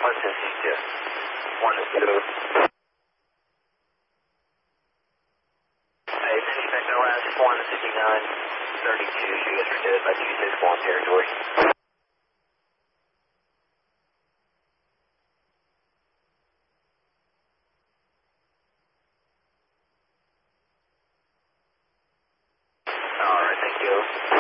162. 162. Hey, Cindy, Echo last 159.32. You guys are good by 261 territory. Alright, thank you.